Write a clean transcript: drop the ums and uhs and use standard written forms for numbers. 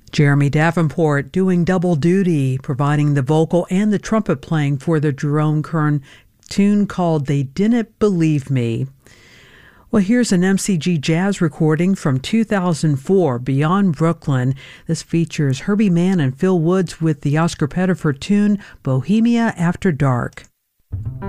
Jeremy Davenport doing double duty, providing the vocal and the trumpet playing for the Jerome Kern tune called They Didn't Believe Me. Well, here's an MCG jazz recording from 2004, Beyond Brooklyn. This features Herbie Mann and Phil Woods with the Oscar Pettiford tune Bohemia After Dark.